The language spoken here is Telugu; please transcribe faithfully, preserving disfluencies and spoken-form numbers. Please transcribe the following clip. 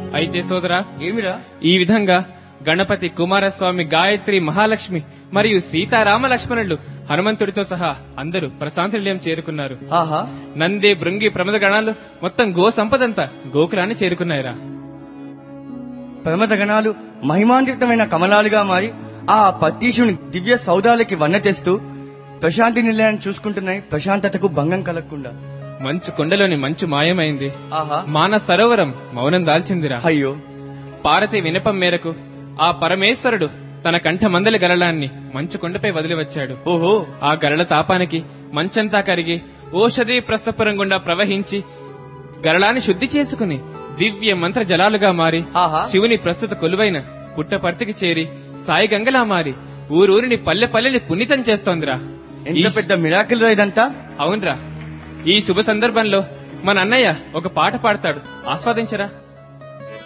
అయితే సోదరా, ఏమిరా? ఈ విధంగా గణపతి, కుమారస్వామి, గాయత్రి, మహాలక్ష్మి మరియు సీతారామ లక్ష్మణులు హనుమంతుడితో సహా అందరూ ప్రశాంతి నిలయం చేరుకున్నారు. ఆహా, నంది, భృంగి, ప్రమద గణాలు మొత్తం గో సంపదంతా గోకులాన్ని చేరుకున్నాయిరా. ప్రమద గణాలు మహిమాన్వితమైన కమలాలుగా మారి ఆ పత్తీశుని దివ్య సౌదాలకి వన్న తెస్తూ ప్రశాంతి నిలయాన్ని చూసుకుంటున్నాయి, ప్రశాంతతకు భంగం కలగకుండా. మంచు కొండలోని మంచు మాయమైంది. ఆహా, మాన సరోవరం మౌనం దాల్చిందిరా. అయ్యో, పార్వతి వినపం మేరకు ఆ పరమేశ్వరుడు తన కంఠమందలి గరళాన్ని మంచు కొండపై వదిలి వచ్చాడు. ఓహో, ఆ గరళ తాపానికి మంచంతా కరిగి ఓషధి ప్రస్థపురం గుండా ప్రవహించి గరళాన్ని శుద్ధి చేసుకుని దివ్య మంత్ర జలాలుగా మారి ఆహా, శివుని ప్రస్తుత కొలువైన పుట్టపర్తికి చేరి సాయి గంగలా మారి ఊరూరిని పల్లె పల్లెని పునీతం చేస్తోందిరా. ఎంత పెద్ద మిరాకిల్ రా ఇదంతా. అవునరా, ఈ శుభ సందర్భంలో మన అన్నయ్య ఒక పాట పాడతాడు, ఆస్వాదించరా.